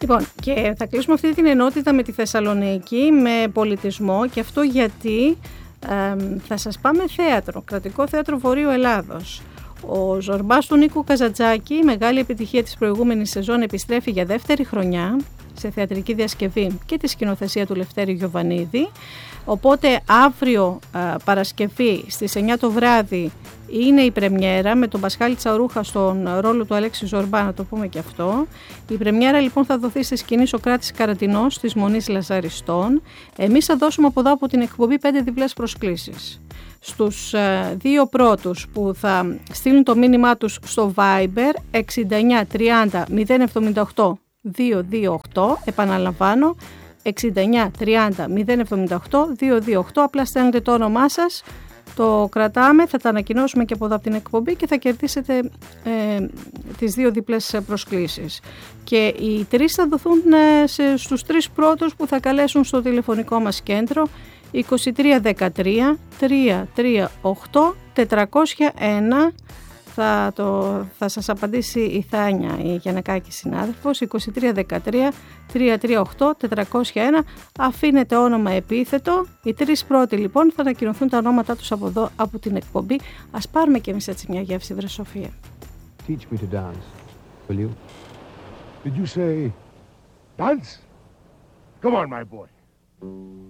Λοιπόν, και θα κλείσουμε αυτή την ενότητα με τη Θεσσαλονίκη, με πολιτισμό, και αυτό γιατί θα σας πάμε θέατρο, Κρατικό Θέατρο Βορείου Ελλάδος. Ο Ζορμπάς του Νίκου Καζατζάκη, μεγάλη επιτυχία της προηγούμενης σεζόν, επιστρέφει για δεύτερη χρονιά σε θεατρική διασκευή και τη σκηνοθεσία του Λευτέρη Γιοβανίδη. Οπότε αύριο Παρασκευή στις 9 το βράδυ είναι η πρεμιέρα με τον Πασχάλη Τσαρούχα στον ρόλο του Αλέξη Ζορμπά, να το πούμε και αυτό. Η πρεμιέρα λοιπόν θα δοθεί στη σκηνή Σωκράτης Καρατινός της Μονής Λαζαριστών. Εμείς θα δώσουμε από εδώ από την εκπομπή 5 διπλές προσκλήσεις. Στους δύο πρώτους που θα στείλουν το μήνυμά τους στο Viber 69 30 078 228, επαναλαμβάνω 69 30 078 228, απλά στέλνετε το όνομά σας, το κρατάμε, θα τα ανακοινώσουμε και από εδώ από την εκπομπή και θα κερδίσετε τις δύο διπλές προσκλήσεις. Και οι τρεις θα δοθούν στους τρεις πρώτους που θα καλέσουν στο τηλεφωνικό μας κέντρο 2313 338 401. Θα σας απαντήσει η Θάνια, η Γιαννακάκη συνάδελφος, 2313 338 401. Αφήνετε όνομα επίθετο. Οι τρεις πρώτοι λοιπόν θα ανακοινωθούν τα ονόματά τους από εδώ, από την εκπομπή. Ας πάρουμε και εμείς έτσι μια γεύση, βρε Σοφία. Teach me to dance, will you? Did you say dance? Come on, my boy.